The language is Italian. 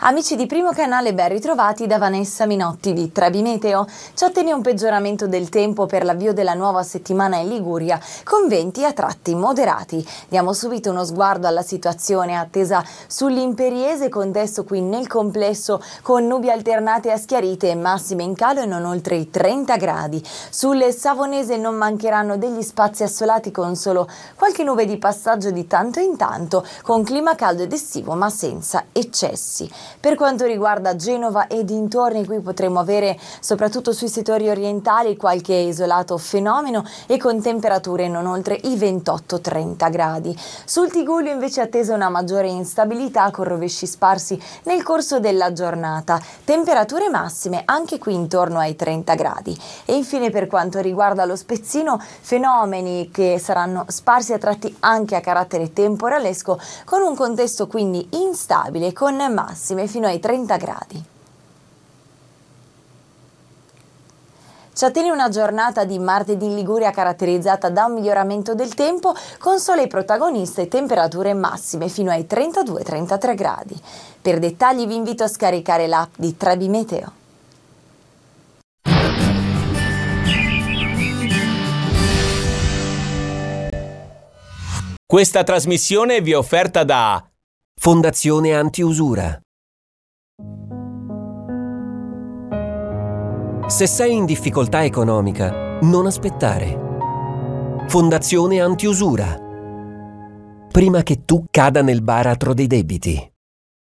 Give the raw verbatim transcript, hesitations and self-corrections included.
Amici di Primo Canale, ben ritrovati da Vanessa Minotti di Trebi Meteo. Ci attende un peggioramento del tempo per l'avvio della nuova settimana in Liguria, con venti a tratti moderati. Diamo subito uno sguardo alla situazione attesa sull'Imperiese, contesto qui nel complesso con nubi alternate a schiarite e massime in calo e non oltre i trenta gradi. Sul Savonese non mancheranno degli spazi assolati con solo qualche nube di passaggio di tanto in tanto, con clima caldo ed estivo ma senza eccessi. Per quanto riguarda Genova e dintorni, qui potremo avere soprattutto sui settori orientali qualche isolato fenomeno e con temperature non oltre i ventotto trenta gradi. Sul Tigullio invece è attesa una maggiore instabilità con rovesci sparsi nel corso della giornata, temperature massime anche qui intorno ai trenta gradi. E infine per quanto riguarda lo Spezzino, fenomeni che saranno sparsi a tratti anche a carattere temporalesco, con un contesto quindi instabile con massime fino ai trenta gradi. Ci attende una giornata di martedì in Liguria caratterizzata da un miglioramento del tempo, con sole protagoniste e temperature massime fino ai trentadue trentatré gradi. Per dettagli vi invito a scaricare l'app di Trebi Meteo. Questa trasmissione vi è offerta da Fondazione Antiusura. Se sei in difficoltà economica, non aspettare. Fondazione Antiusura. Prima che tu cada nel baratro dei debiti.